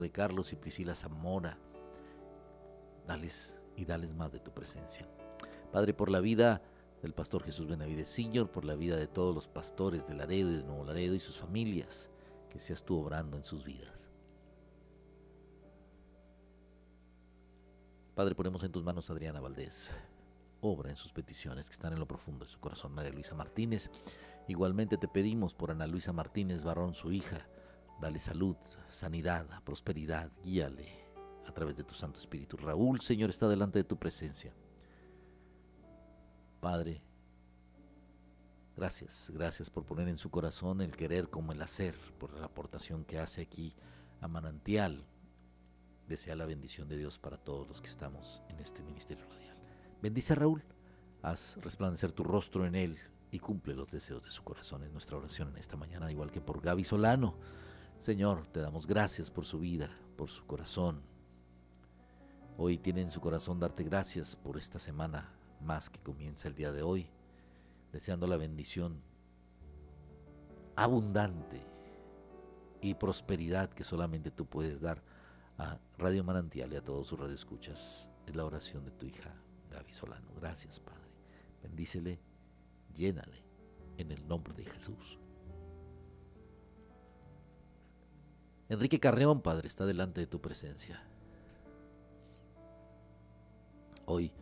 de Carlos y Priscila Zamora. Dales más de tu presencia. Padre, por la vida del pastor Jesús Benavides Sr., por la vida de todos los pastores de Laredo y de Nuevo Laredo y sus familias, que seas tú obrando en sus vidas. Padre, ponemos en tus manos a Adriana Valdés. Obra en sus peticiones que están en lo profundo de su corazón. María Luisa Martínez, igualmente te pedimos por Ana Luisa Martínez Barrón, su hija. Dale salud, sanidad, prosperidad, guíale a través de tu Santo Espíritu. Raúl, Señor, está delante de tu presencia. Padre, gracias por poner en su corazón el querer como el hacer, por la aportación que hace aquí a Manantial. Desea la bendición de Dios para todos los que estamos en este ministerio radial. Bendice a Raúl, haz resplandecer tu rostro en él y cumple los deseos de su corazón. Es nuestra oración en esta mañana, igual que por Gaby Solano. Señor, te damos gracias por su vida, por su corazón. Hoy tiene en su corazón darte gracias por esta semana más que comienza el día de hoy, deseando la bendición abundante y prosperidad que solamente tú puedes dar a Radio Manantial y a todos sus radioescuchas. Es la oración de tu hija Gaby Solano. Gracias, Padre. Bendícele, llénale en el nombre de Jesús. Enrique Carreón, Padre, está delante de tu presencia. Hoy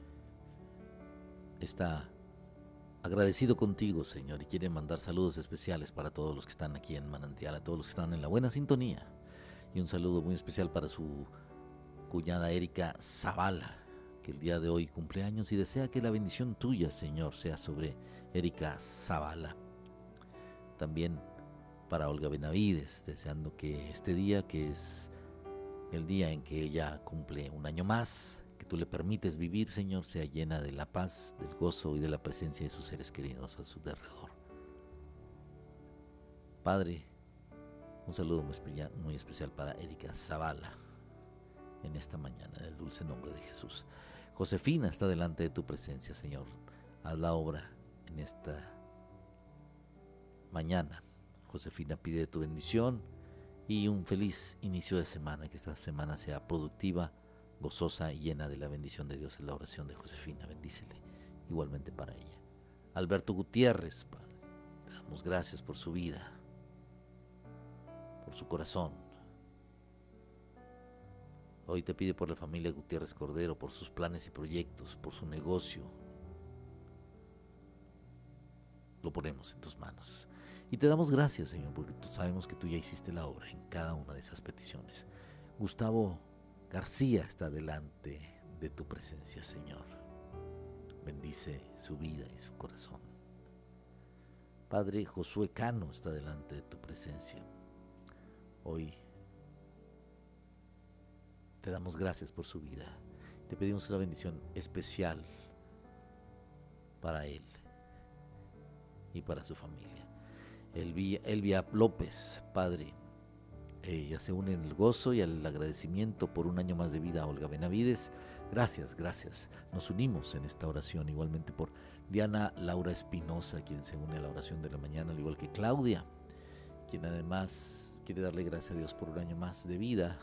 está agradecido contigo, Señor, y quiere mandar saludos especiales para todos los que están aquí en Manantial, a todos los que están en la buena sintonía. Y un saludo muy especial para su cuñada Erika Zavala, que el día de hoy cumple años y desea que la bendición tuya, Señor, sea sobre Erika Zavala. También para Olga Benavides, deseando que este día, que es el día en que ella cumple un año más, que tú le permites vivir, Señor, sea llena de la paz, del gozo y de la presencia de sus seres queridos a su alrededor. Padre, un saludo muy especial para Erika Zavala en esta mañana, en el dulce nombre de Jesús. Josefina está delante de tu presencia, Señor. Haz la obra en esta mañana. Josefina pide tu bendición y un feliz inicio de semana, que esta semana sea productiva, gozosa y llena de la bendición de Dios. Es la oración de Josefina, bendícele igualmente para ella. Alberto Gutiérrez, Padre, te damos gracias por su vida, por su corazón. Hoy te pide por la familia Gutiérrez Cordero, por sus planes y proyectos, por su negocio. Lo ponemos en tus manos. Y te damos gracias, Señor, porque sabemos que tú ya hiciste la obra en cada una de esas peticiones. Gustavo García está delante de tu presencia, Señor. Bendice su vida y su corazón. Padre, Josué Cano está delante de tu presencia. Hoy te damos gracias por su vida. Te pedimos una bendición especial para él y para su familia. Elvia López, Padre, ella se une en el gozo y al agradecimiento por un año más de vida a Olga Benavides. Gracias. Nos unimos en esta oración, igualmente por Diana Laura Espinosa, quien se une a la oración de la mañana, al igual que Claudia, quien además quiere darle gracias a Dios por un año más de vida.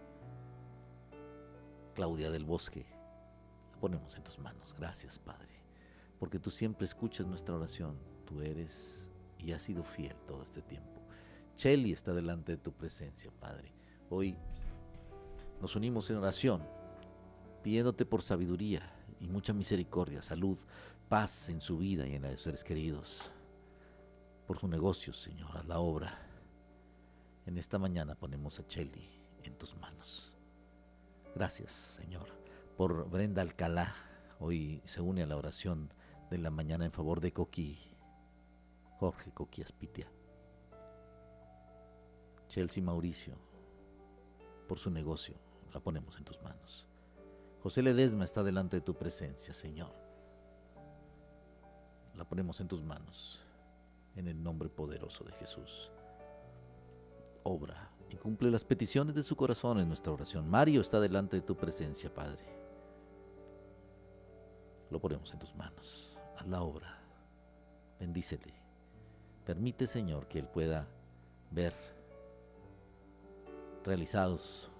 Claudia del Bosque, la ponemos en tus manos. Gracias, Padre, porque tú siempre escuchas nuestra oración. Tú eres y has sido fiel todo este tiempo. Cheli está delante de tu presencia, Padre. Hoy nos unimos en oración, pidiéndote por sabiduría y mucha misericordia, salud, paz en su vida y en la de sus seres queridos. Por su negocio, Señor, haz la obra. En esta mañana ponemos a Cheli en tus manos. Gracias, Señor, por Brenda Alcalá. Hoy se une a la oración de la mañana en favor de Jorge Coqui Aspitia. Chelsea Mauricio, por su negocio, la ponemos en tus manos. José Ledesma está delante de tu presencia, Señor. La ponemos en tus manos, en el nombre poderoso de Jesús. Obra y cumple las peticiones de su corazón en nuestra oración. Mario está delante de tu presencia, Padre. Lo ponemos en tus manos. Haz la obra. Bendícele. Permite, Señor, que él pueda ver realizados